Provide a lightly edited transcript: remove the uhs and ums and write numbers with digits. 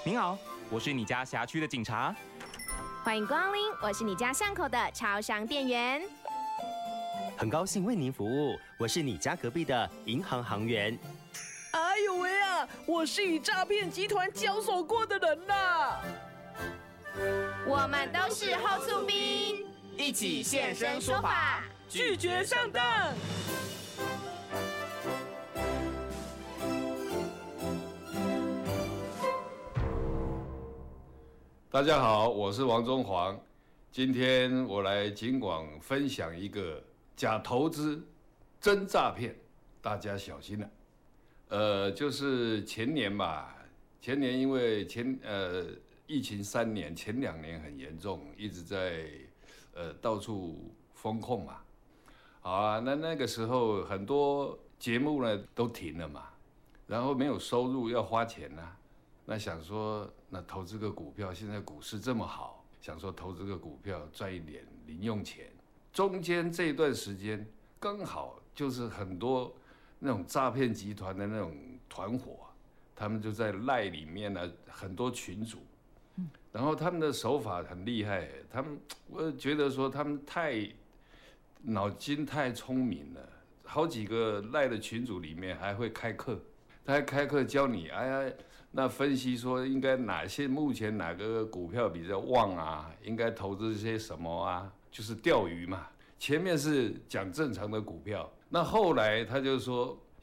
您好，我是你家辖区的警察。 欢迎光临，我是你家巷口的超商店员。 很高兴为您服务，我是你家隔壁的银行行员。 哎呦喂啊，我是与诈骗集团交手过的人呐。 我们都是后厝兵， 一起现身说法， 拒绝上当。 大家好，我是王中煌，今天我来警广分享一个假投资真诈骗，大家小心了。就是前年吧，前年因为疫情3年，前2年很严重，一直在到处封控嘛。好啊，那个时候很多节目呢都停了嘛，然后没有收入，要花钱啊。那想说，那投资个股票，现在股市这么好，想说投资个股票赚一点零用钱。中间这段时间刚好就是很多那种诈骗集团的那种团伙，他们就在赖里面呢，很多群组，然后他们的手法很厉害，我觉得说他们脑筋太聪明了，好几个赖的群组里面还会开课。他还开课教你，那分析说应该目前哪个股票比较旺啊，应该投资些什么啊，就是钓鱼嘛。前面是讲正常的股票，那后来他就说